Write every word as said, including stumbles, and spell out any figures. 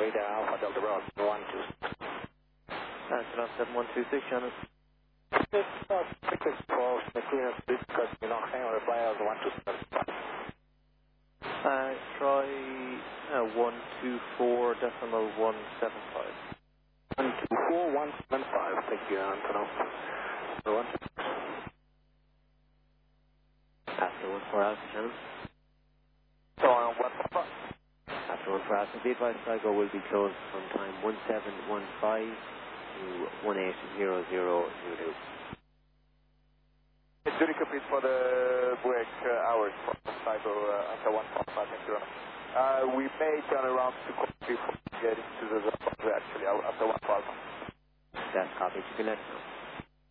radar Alpha Delta Bravo one two six. Astronaut seven one two six, Shannon. This uh, request for the clearance please, because you know, hang on reply as one two seven five. Uh, try uh, one two four decimal one seven five. one two four one seven five, thank you, Antonov. one two six. After one four Alpha, Shannon. So on one four five. After one four Alpha, the advice cycle will be closed from time one seven one five to one eight zero zero Zulu. It's duty complete for the break uh, hours for cycle uh, after one four five, thank you. Uh, we may turn around to copy before we get into the zone actually after one four five. That's copied. You can let us know.